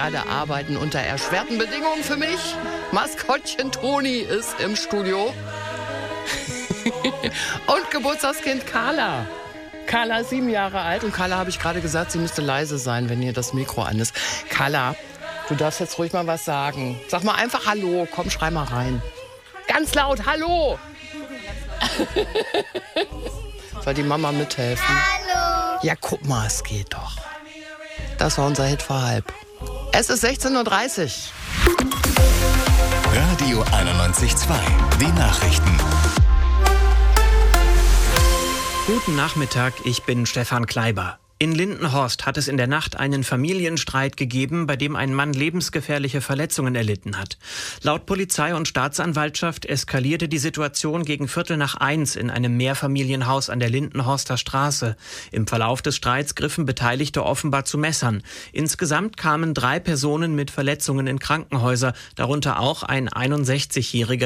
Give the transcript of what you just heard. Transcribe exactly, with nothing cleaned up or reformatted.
gerade arbeiten unter erschwerten Bedingungen für mich. Maskottchen Toni ist im Studio. Und Geburtstagskind Carla. Carla ist sieben Jahre alt und Carla, habe ich gerade gesagt, sie müsste leise sein, wenn hier das Mikro an ist. Carla, du darfst jetzt ruhig mal was sagen. Sag mal einfach Hallo, komm, schrei mal rein. Ganz laut, Hallo! Soll die Mama mithelfen? Hallo! Ja, guck mal, es geht doch. Das war unser Hit vor halb. Es ist sechzehn Uhr dreißig. Radio einundneunzig Komma zwei, die Nachrichten. Guten Nachmittag, ich bin Stefan Kleiber. In Lindenhorst hat es in der Nacht einen Familienstreit gegeben, bei dem ein Mann lebensgefährliche Verletzungen erlitten hat. Laut Polizei und Staatsanwaltschaft eskalierte die Situation gegen Viertel nach eins in einem Mehrfamilienhaus an der Lindenhorster Straße. Im Verlauf des Streits griffen Beteiligte offenbar zu Messern. Insgesamt kamen drei Personen mit Verletzungen in Krankenhäuser, darunter auch ein einundsechzigjähriger